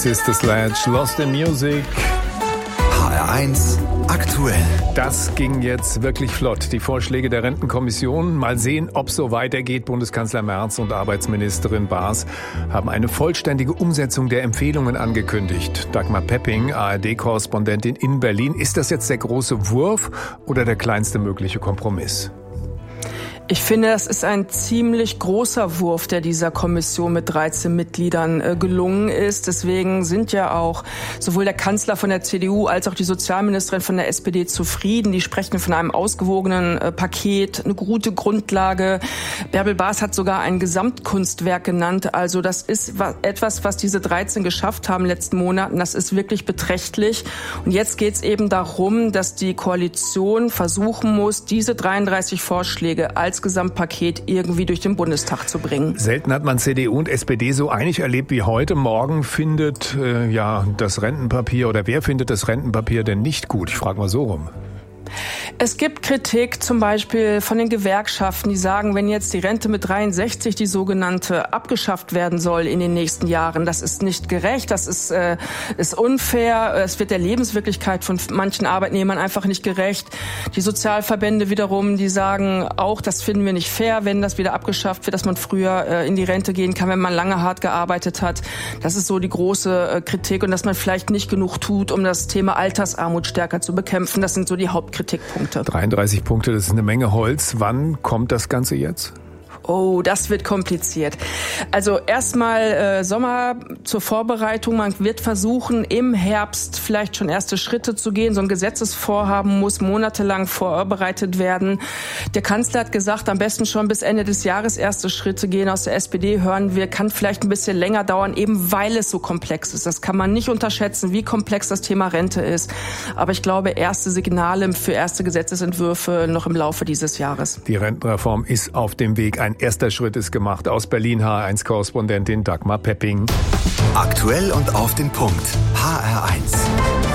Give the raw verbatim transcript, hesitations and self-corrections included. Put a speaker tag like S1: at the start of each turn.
S1: Sister Sledge, Lost in Music.
S2: H R eins aktuell.
S1: Das ging jetzt wirklich flott. Die Vorschläge der Rentenkommission. Mal sehen, ob es so weitergeht. Bundeskanzler Merz und Arbeitsministerin Baas haben eine vollständige Umsetzung der Empfehlungen angekündigt. Dagmar Pepping, A R D-Korrespondentin in Berlin. Ist das jetzt der große Wurf oder der kleinste mögliche Kompromiss?
S3: Ich finde, das ist ein ziemlich großer Wurf, der dieser Kommission mit dreizehn Mitgliedern äh, gelungen ist. Deswegen sind ja auch sowohl der Kanzler von der C D U als auch die Sozialministerin von der S P D zufrieden. Die sprechen von einem ausgewogenen äh, Paket, eine gute Grundlage. Bärbel Baas hat sogar ein Gesamtkunstwerk genannt. Also das ist wa- etwas, was diese dreizehn geschafft haben in den letzten Monaten. Das ist wirklich beträchtlich. Und jetzt geht es eben darum, dass die Koalition versuchen muss, diese dreiunddreißig Vorschläge als Gesamtpaket irgendwie durch den Bundestag zu bringen.
S1: Selten hat man C D U und S P D so einig erlebt wie heute. Morgen findet äh, ja das Rentenpapier oder wer findet das Rentenpapier denn nicht gut? Ich frage mal so rum.
S3: Es gibt Kritik zum Beispiel von den Gewerkschaften, die sagen, wenn jetzt die Rente mit dreiundsechzig, die sogenannte, abgeschafft werden soll in den nächsten Jahren, das ist nicht gerecht, das ist, äh, ist unfair, es wird der Lebenswirklichkeit von manchen Arbeitnehmern einfach nicht gerecht. Die Sozialverbände wiederum, die sagen auch, das finden wir nicht fair, wenn das wieder abgeschafft wird, dass man früher äh, in die Rente gehen kann, wenn man lange hart gearbeitet hat. Das ist so die große äh, Kritik und dass man vielleicht nicht genug tut, um das Thema Altersarmut stärker zu bekämpfen. Das sind so die Hauptkritikpunkte.
S1: dreiunddreißig Punkte, das ist eine Menge Holz. Wann kommt das Ganze jetzt?
S3: Oh, das wird kompliziert. Also erstmal äh, Sommer zur Vorbereitung. Man wird versuchen, im Herbst vielleicht schon erste Schritte zu gehen. So ein Gesetzesvorhaben muss monatelang vorbereitet werden. Der Kanzler hat gesagt, am besten schon bis Ende des Jahres erste Schritte gehen. Aus der S P D hören wir, kann vielleicht ein bisschen länger dauern, eben weil es so komplex ist. Das kann man nicht unterschätzen, wie komplex das Thema Rente ist. Aber ich glaube, erste Signale für erste Gesetzesentwürfe noch im Laufe dieses Jahres.
S1: Die Rentenreform ist auf dem Weg. Ein erster Schritt ist gemacht. Aus Berlin H R eins-Korrespondentin Dagmar Pepping.
S2: Aktuell und auf den Punkt. H R eins.